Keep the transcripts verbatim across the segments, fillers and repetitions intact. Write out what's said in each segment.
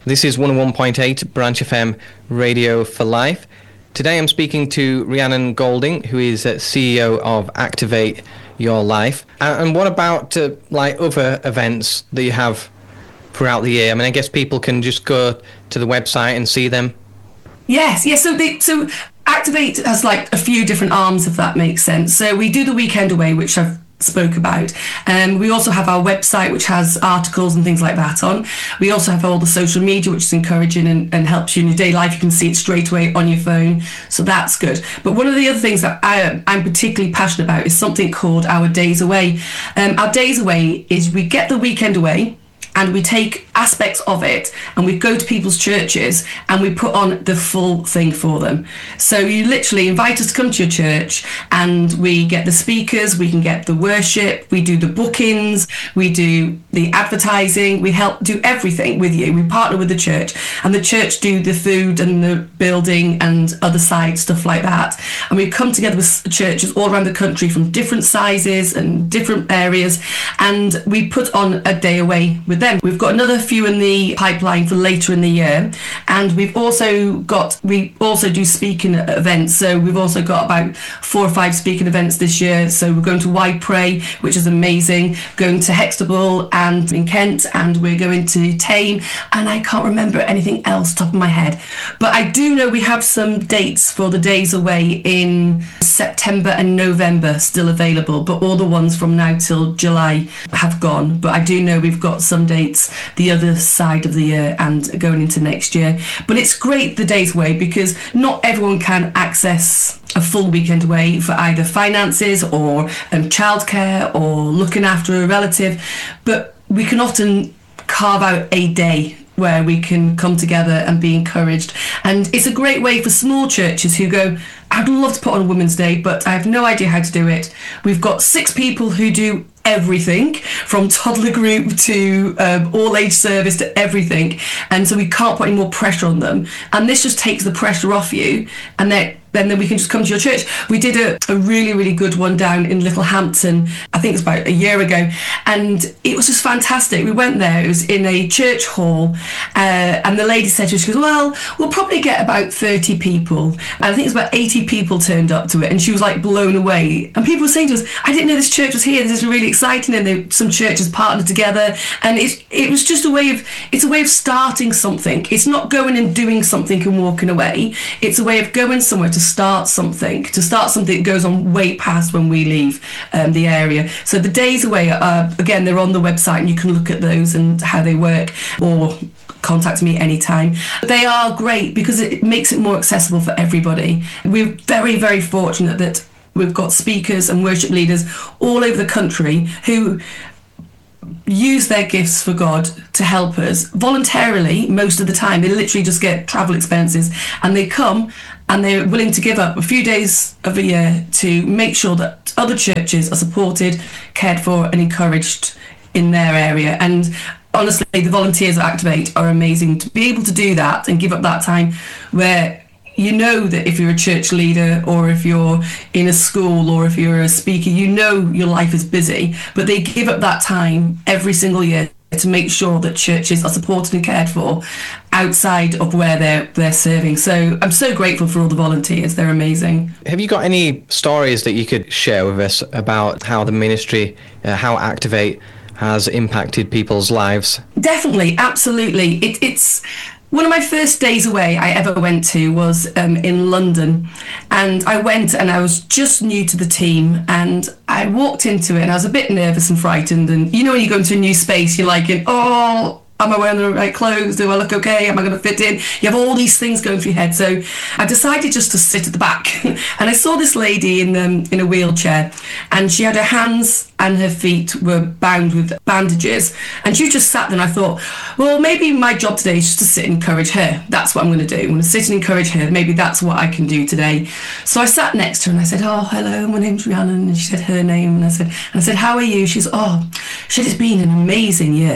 This is one oh one point eight Branch F M Radio for Life. Today I'm speaking to Rhiannon Golding, who is uh, C E O of Activate Your Life. And, and what about uh, like other events that you have throughout the year? I mean, I guess people can just go to the website and see them. Yes, yes. So, they, so Activate has like a few different arms, if that makes sense. So we do the weekend away, which I've spoke about. Um, we also have our website, which has articles and things like that on. We also have all the social media, which is encouraging and, and helps you in your daily life. You can see it straight away on your phone. So that's good. But one of the other things that I, I'm particularly passionate about is something called our Days Away. Um, our Days Away is we get the weekend away, and we take aspects of it and we go to people's churches and we put on the full thing for them. So you literally invite us to come to your church and we get the speakers, we can get the worship, we do the bookings, we do the advertising, we help do everything with you. We partner with the church and the church do the food and the building and other side stuff like that. And we come together with churches all around the country from different sizes and different areas, and we put on a day away with them. We've got another few in the pipeline for later in the year, and we've also got we also do speaking events. So we've also got about four or five speaking events this year. So we're going to Wide Pray, which is amazing, going to Hextable and in Kent, and we're going to Tame, and I can't remember anything else top of my head, but I do know we have some dates for the Days Away in September and November still available, but all the ones from now till July have gone. But I do know we've got some dates the other side of the year and going into next year. But it's great, the Days Away, because not everyone can access a full weekend away for either finances or um, childcare or looking after a relative, but we can often carve out a day where we can come together and be encouraged. And it's a great way for small churches who go, I'd love to put on a Women's Day, but I have no idea how to do it. We've got six people who do everything, from toddler group to um, all age service to everything. And so we can't put any more pressure on them. And this just takes the pressure off you. And then then, then we can just come to your church. We did a, a really, really good one down in Littlehampton, I think it was about a year ago, and it was just fantastic. We went there, it was in a church hall, uh, and the lady said to us, she goes, well, we'll probably get about thirty people. And I think it was about eighty people turned up to it, and she was like blown away. And people were saying to us, I didn't know this church was here, this is really exciting, and they, some churches partnered together, and it, it was just a way of, it's a way of starting something. It's not going and doing something and walking away, it's a way of going somewhere to start something, to start something that goes on way past when we leave um, the area. So the Days Away, are, again, they're on the website and you can look at those and how they work, or contact me anytime. They are great because it makes it more accessible for everybody. We're very, very fortunate that we've got speakers and worship leaders all over the country who use their gifts for God to help us voluntarily. Most of the time they literally just get travel expenses and they come and they're willing to give up a few days of a year to make sure that other churches are supported, cared for and encouraged in their area. And honestly, the volunteers at Activate are amazing to be able to do that and give up that time where you know that if you're a church leader or if you're in a school or if you're a speaker, you know your life is busy, but they give up that time every single year to make sure that churches are supported and cared for outside of where they're they're serving. So I'm so grateful for all the volunteers. They're amazing. Have you got any stories that you could share with us about how the ministry, uh, how Activate has impacted people's lives? Definitely, absolutely. It, it's one of my first days away I ever went to was um, in London, and I went and I was just new to the team, and I walked into it and I was a bit nervous and frightened, and you know when you go into a new space you're like, oh, am I wearing the right clothes? Do I look okay? Am I going to fit in? You have all these things going through your head. So I decided just to sit at the back. And I saw this lady in um, in a wheelchair, and she had her hands and her feet were bound with bandages. And she just sat there, and I thought, well, maybe my job today is just to sit and encourage her. That's what I'm going to do. I'm going to sit and encourage her. Maybe that's what I can do today. So I sat next to her and I said, oh, hello, my name's Rhiannon. And she said her name. And I said, and I said, how are you? She said, oh, she said, it's been an amazing year.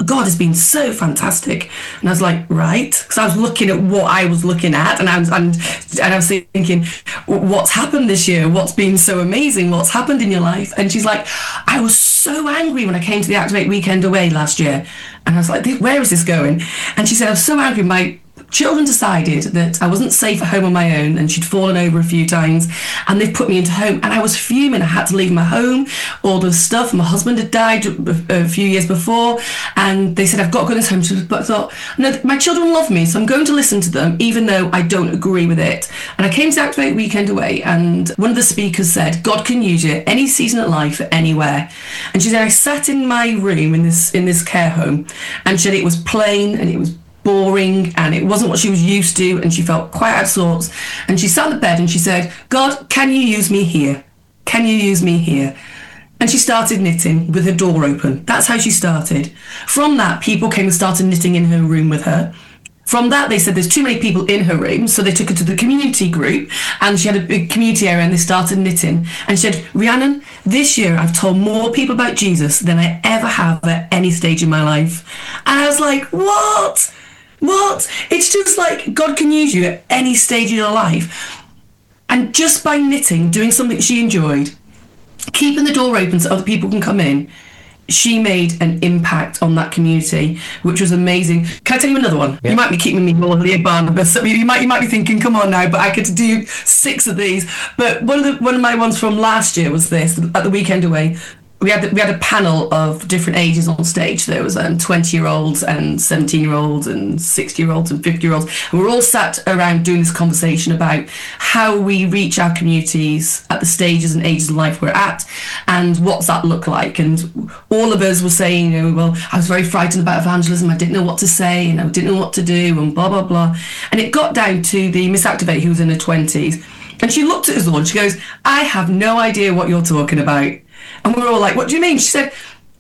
God has been so fantastic. And I was like, right, because I was looking at what I was looking at, and I was and, and I was thinking, what's happened this year? What's been so amazing? What's happened in your life? And she's like, I was so angry when I came to the Activate Weekend Away last year. And I was like, where is this going? And she said, I was so angry. My children decided that I wasn't safe at home on my own, and she'd fallen over a few times, and they've put me into home, and I was fuming. I had to leave my home, all the stuff. My husband had died a few years before, and they said, I've got to go to this home. But I thought, no, my children love me, so I'm going to listen to them, even though I don't agree with it. And I came to Activate Weekend Away, and one of the speakers said, God can use you any season of life, anywhere. And she said, I sat in my room in this in this care home, and she said it was plain, and it was boring, and it wasn't what she was used to, and she felt quite out of sorts. And she sat on the bed and she said, God, can you use me here? Can you use me here? And she started knitting with her door open. That's how she started. From that, people came and started knitting in her room with her. From that, they said there's too many people in her room, so they took her to the community group, and she had a big community area, and they started knitting. And she said, Rhiannon, this year I've told more people about Jesus than I ever have at any stage in my life. And I was like, what? What? It's just like God can use you at any stage of your life. And just by knitting, doing something she enjoyed, keeping the door open so other people can come in, she made an impact on that community, which was amazing. Can I tell you another one? Yeah. You might be keeping me all here, Barnabas. You might you might be thinking, come on now, but I could do six of these. But one of the one of my ones from last year was this, at the Weekend Away. We had we had a panel of different ages on stage. There was um, twenty-year-olds and seventeen-year-olds and sixty-year-olds and fifty-year-olds. And we were all sat around doing this conversation about how we reach our communities at the stages and ages of life we're at, and what's that look like. And all of us were saying, you know, well, I was very frightened about evangelism. I didn't know what to say, and I didn't know what to do, and blah, blah, blah. And it got down to the Miss Activate, who was in her twenties. And she looked at us all and she goes, I have no idea what you're talking about. And we were all like, what do you mean? She said,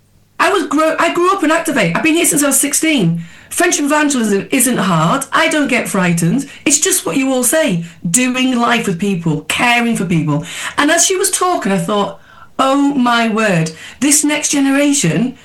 I was grow- I grew up in Activate. I've been here since I was sixteen. Friendship evangelism isn't hard. I don't get frightened. It's just what you all say, doing life with people, caring for people. And as she was talking, I thought, oh my word, this next generation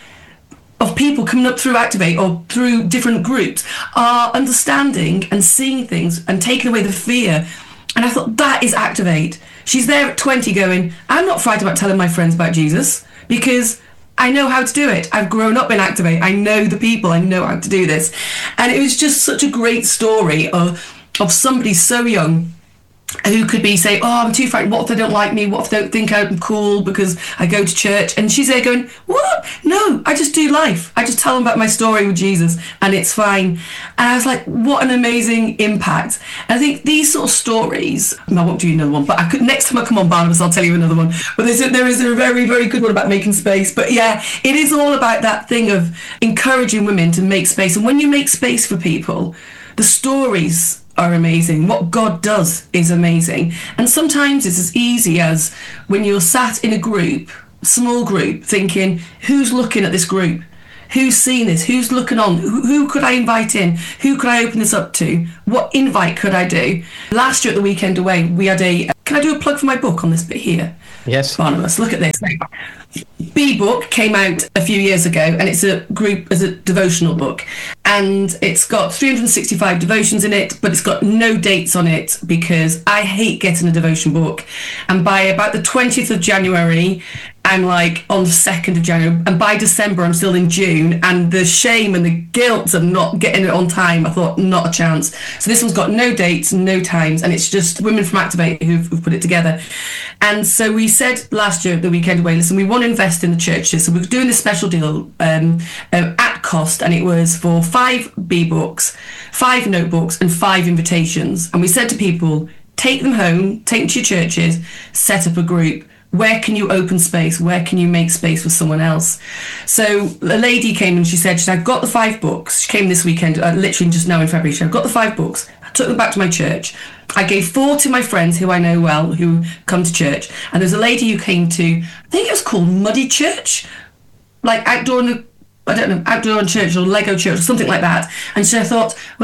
of people coming up through Activate or through different groups are understanding and seeing things and taking away the fear. And I thought, that is Activate. She's there at twenty going, I'm not frightened about telling my friends about Jesus because I know how to do it. I've grown up in Activate. I know the people. I know how to do this. And it was just such a great story of, of somebody so young who could be saying, oh, I'm too frightened. What if they don't like me? What if they don't think I'm cool because I go to church? And she's there going, what? No, I just do life. I just tell them about my story with Jesus and it's fine. And I was like, what an amazing impact. And I think these sort of stories, I won't do another one, but I could, next time I come on Barnabas, I'll tell you another one. But there's a, there is a very, very good one about making space. But yeah, it is all about that thing of encouraging women to make space. And when you make space for people, the stories are amazing. What God does is amazing. And sometimes it's as easy as when you're sat in a group, small group, thinking, who's looking at this group? Who's seen this? Who's looking on? Who, who could I invite in? Who could I open this up to? What invite could I do? Last year at the Weekend Away, we had a... Can I do a plug for my book on this bit here? Yes. Barnabas, look at this. B book came out a few years ago, and it's a group as a devotional book, and it's got three hundred sixty-five devotions in it, but it's got no dates on it because I hate getting a devotion book. And by about the twentieth of January, I'm like on the second of January, and by December I'm still in June, and the shame and the guilt of not getting it on time, I thought, not a chance. So this one's got no dates, no times, and it's just women from Activate who've, who've put it together. And so we said last year at the Weekend Away, listen, we want to invest in the churches, so we're doing this special deal um, um, at cost, and it was for five B books, five notebooks, and five invitations. And we said to people, take them home, take them to your churches, set up a group. Where can you open space? Where can you make space for someone else? So a lady came and she said, she said, I've got the five books. She came this weekend, uh, literally just now in February. She said, I've got the five books. I took them back to my church. I gave four to my friends who I know well, who come to church. And there's a lady who came to, I think it was called Muddy Church, like outdoor, I don't know, outdoor church or Lego church or something like that. And so I thought, well,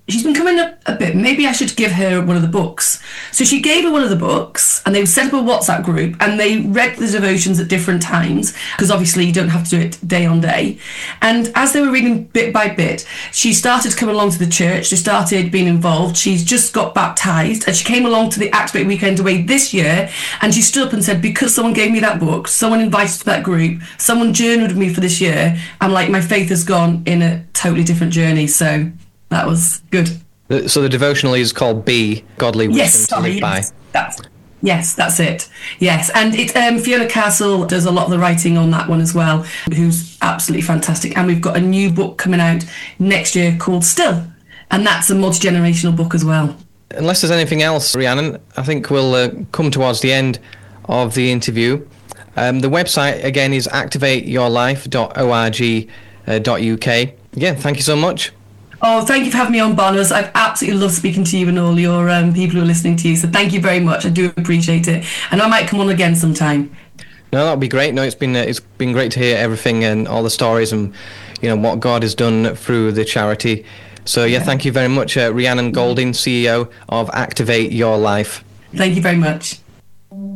she's been coming up a bit. Maybe I should give her one of the books. So she gave her one of the books, and they set up a WhatsApp group, and they read the devotions at different times, because obviously you don't have to do it day on day. And as they were reading bit by bit, she started to come along to the church. She started being involved. She's just got baptized, and she came along to the Activate Weekend Away this year, and she stood up and said, because someone gave me that book, someone invited to that group, someone journeyed with me for this year, I'm like, my faith has gone in a totally different journey. So that was good. So the devotional is called B, Godly Wisdom yes, to sorry, Live By. Yes, that's, yes, that's it. Yes, and it, um, Fiona Castle does a lot of the writing on that one as well, who's absolutely fantastic. And we've got a new book coming out next year called Still, and that's a multi-generational book as well. Unless there's anything else, Rhiannon, I think we'll uh, come towards the end of the interview. Um, the website, again, is activate your life dot org dot U K. Yeah, thank you so much. Oh, thank you for having me on, Barnabas. I've absolutely loved speaking to you and all your um, people who are listening to you. So thank you very much. I do appreciate it. And I might come on again sometime. No, that'd be great. No, it's been uh, it's been great to hear everything and all the stories and, you know, what God has done through the charity. So yeah, yeah. Thank you very much, uh, Rhiannon Golding, C E O of Activate Your Life. Thank you very much.